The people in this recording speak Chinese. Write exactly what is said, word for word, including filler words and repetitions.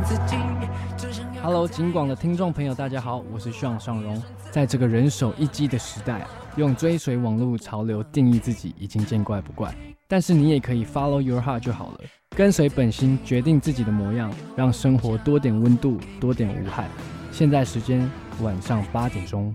Hello， 警广的听众朋友，大家好，我是徐尚荣。在这个人手一机的时代，用追随网络潮流定义自己已经见怪不怪。但是你也可以 follow your heart 就好了，跟随本心，决定自己的模样，让生活多点温度，多点无害。现在时间晚上八点钟。